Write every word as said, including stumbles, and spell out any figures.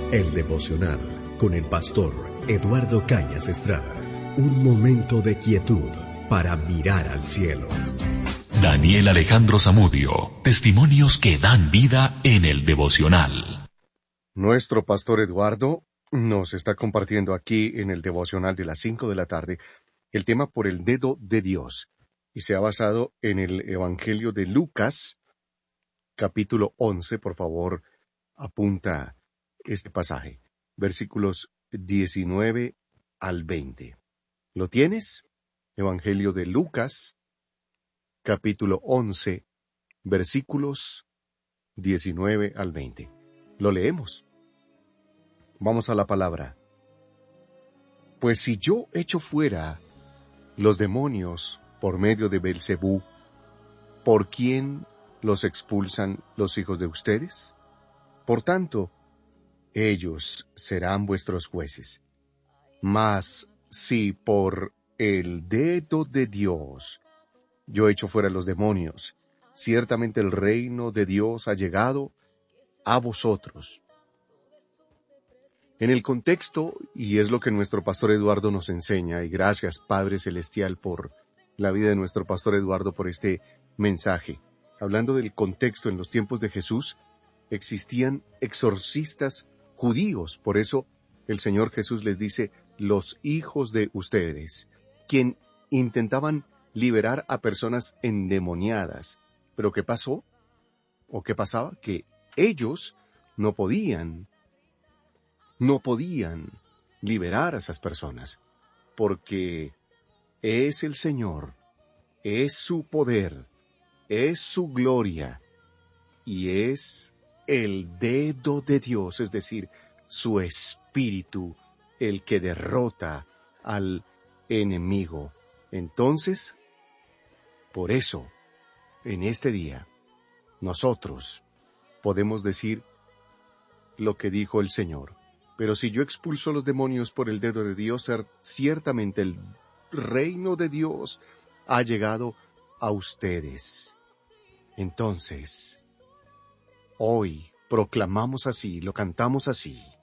El devocional con el pastor Eduardo Cañas Estrada. Un momento de quietud para mirar al cielo. Daniel Alejandro Zamudio, testimonios que dan vida en el devocional. Nuestro pastor Eduardo nos está compartiendo aquí en el devocional de las cinco de la tarde el tema por el dedo de Dios, y se ha basado en el Evangelio de Lucas, capítulo once. Por favor, apunta este pasaje, versículos diecinueve al veinte. ¿Lo tienes? Evangelio de Lucas, capítulo once, versículos diecinueve al veinte. Lo leemos. Vamos a la palabra. Pues si yo echo fuera los demonios por medio de Beelzebú, ¿por quién los expulsan los hijos de ustedes? Por tanto, ellos serán vuestros jueces. Mas si por el dedo de Dios yo echo fuera los demonios, ciertamente el reino de Dios ha llegado a vosotros. En el contexto, y es lo que nuestro pastor Eduardo nos enseña, y gracias Padre Celestial por la vida de nuestro pastor Eduardo, por este mensaje. Hablando del contexto, en los tiempos de Jesús existían exorcistas judíos, por eso el Señor Jesús les dice, los hijos de ustedes, quien intentaban liberar a personas endemoniadas. ¿Pero qué pasó? ¿O qué pasaba? Que ellos no podían, no podían liberar a esas personas, porque es el Señor, es su poder, es su gloria, y es el dedo de Dios, es decir, su espíritu, el que derrota al enemigo. Entonces, por eso, en este día, nosotros podemos decir lo que dijo el Señor. Pero si yo expulso los demonios por el dedo de Dios, ciertamente el reino de Dios ha llegado a ustedes. Entonces, hoy proclamamos así, lo cantamos así.